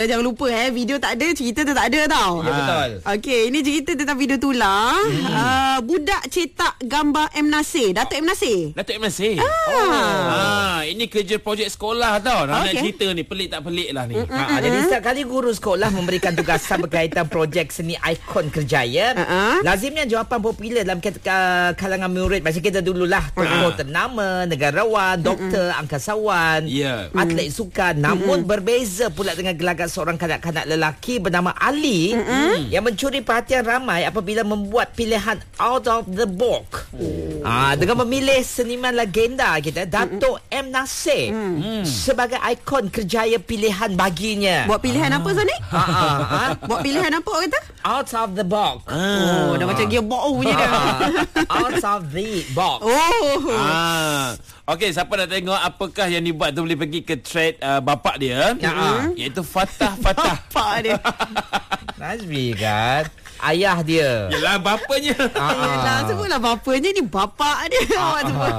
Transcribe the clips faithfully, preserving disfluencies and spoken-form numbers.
Jangan lupa eh, video tak ada, cerita tu tak ada tau. Ya, betul. Okey, ini cerita tentang video tular. Hmm. Uh, budak cetak gambar M. Nasir. Datuk M. Nasir. Datuk M. Nasir. Ah. Oh. Ah, ini kerja projek sekolah tau. Nak, Okay. nak cerita ni, pelik tak pelik lah ni. Ha, ha, jadi setiap kali guru sekolah memberikan tugasan berkaitan projek seni ikon kerjaya, Uh-uh. lazimnya jawapan popular dalam uh, kalangan murid macam kita dululah, tokoh Uh-uh. ternama, negarawan, doktor, angkasawan, Ya. atlet sukan. Namun berbeza pula dengan gelagat seorang kanak-kanak lelaki bernama Ali yang mencuri perhatian ramai apabila membuat pilihan out of the box. Oh. Ah, dengan memilih seniman legenda kita, Datuk M. Nasir sebagai ikon kerjaya pilihan baginya. Buat pilihan apa Sonic? Ha, ha, ha? Buat pilihan apa orang kata? Out of the box. Oh, dah macam gearbox punya dia. Out of the box. Oh. Ah. Okey, siapa nak tengok apakah yang dibuat tu boleh pergi ke thread uh, bapak dia. Ya. Iaitu Fatah Fatah. Bapak dia. Nazmi kan, ayah dia. Yelah, bapanya. Yelah, sebutlah bapanya ni bapak dia. Awak sebut.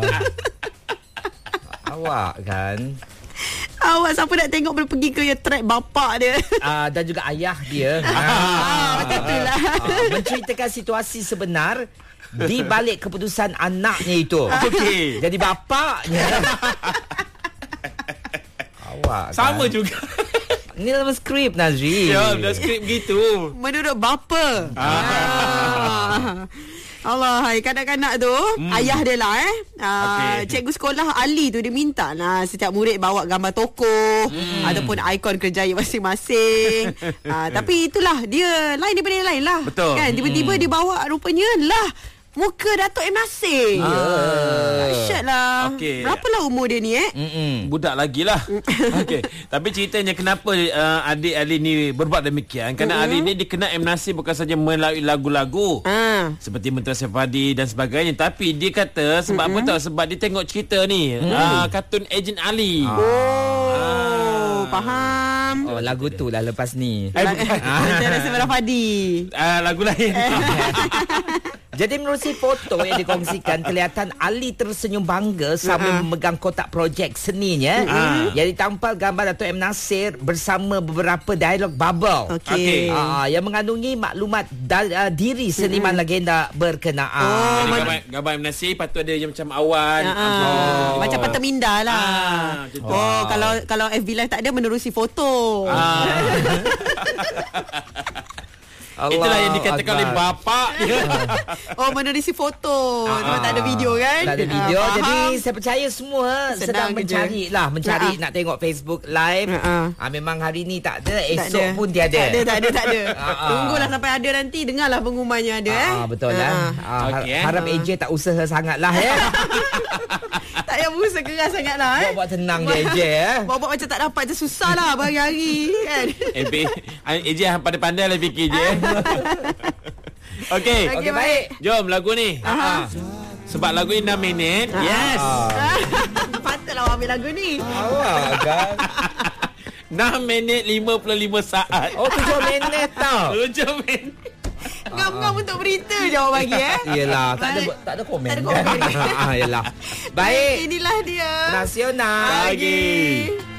Awak kan. Awak siapa nak tengok boleh pergi ke thread bapak dia. Uh, dan juga ayah dia. Ah, macam tu lah. Uh, menceritakan situasi sebenar di balik keputusan anaknya itu. Okey. Jadi bapaknya. Awak kan? Sama juga. Ini dalam skrip, Nazri. Ya, dalam skrip gitu. Menurut bapa. Ah. Allah, hai, kanak-kanak tu hmm. ayah dia lah eh. Uh, Okey. Cikgu sekolah Ali tu dia minta lah setiap murid bawa gambar tokoh hmm. ataupun ikon kerjaya masing-masing. uh, tapi itulah dia lain daripada yang lain lah. Betul. Kan tiba-tiba hmm. dia bawa rupanya lah muka Datuk M. Nasir. Ah. Dahsyat lah. Okey. Berapalah umur dia ni eh? Mm-mm. Budak lagi lah. Okey. Tapi ceritanya kenapa uh, adik Ali ni berbuat demikian? Kerana mm-hmm. Ali ni dikenal M. Nasir bukan saja melalui lagu-lagu. Ah. Seperti Mentera Sefadi dan sebagainya. Tapi dia kata sebab mm-hmm. apa tahu? Sebab dia tengok cerita ni. Mm. Uh, kartun Agent Ali. Oh. Ah. Faham. Oh, lagu tu lah lepas ni. Eh, bukan. Mentera Sefadi. Uh, lagu lain. Jadi menerusi foto yang dikongsikan, kelihatan Ali tersenyum bangga sambil uh-huh. memegang kotak projek seninya uh-huh. yang ditampal gambar Datuk M. Nasir bersama beberapa dialog bubble Okey. uh, yang mengandungi maklumat da- uh, diri seniman uh-huh. legenda berkenaan. Oh, Jadi gambar, gambar M. Nasir patut ada yang macam awan. Uh-huh. Oh. Macam Patah Minda lah. Ah, oh, oh, kalau kalau F B Live tak ada menerusi foto. Ah. Allah Itulah yang dikatakan oleh Akbar. bapak dia. Oh, menerusi foto. Cuma tak ada video kan? Tak ada video. Ah, Jadi faham. saya percaya semua Senang sedang kerja. mencari lah. Mencari Ha-ha. nak tengok Facebook Live. Ha-ha. Ah, memang hari ni tak ada. Tak Esok ada. pun tiada. Tak ada, tak ada, tak ada. Ha-ha. Tunggulah sampai ada nanti. Dengarlah pengumumannya ada eh. Ah, betul lah. Ha-ha. Ah, har- Okey, eh. harap A J tak usaha sangat lah ya. Tak payah berusaha keras sangat lah eh. Buat-buat tenang je A J eh. Buat-buat macam tak dapat je susah lah berhari-hari kan. Eh, B, A J pandai-pandai lah fikir je. Okey. Okey, Okey, baik. Jom lagu ni. Aha. Sebab lagu ni enam minit. Yes. Patutlah awak ambil lagu ni. Awak kan. enam minit lima puluh lima saat. Oh, tujuh minit tau. tujuh minit. Ngam-ngam untuk berita je awak bagi eh. Yelah, tak ada Baik. tak ada komen. Tak ada komen. Ah, yelah. Baik. Inilah dia. Nasional. Lagi.